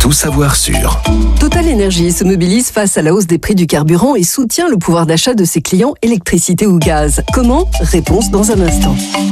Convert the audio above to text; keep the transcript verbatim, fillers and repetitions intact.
tout savoir sur. Total Energy se mobilise face à la hausse des prix du carburant et soutient le pouvoir d'achat de ses clients électricité ou gaz. Comment ? Réponse dans un instant.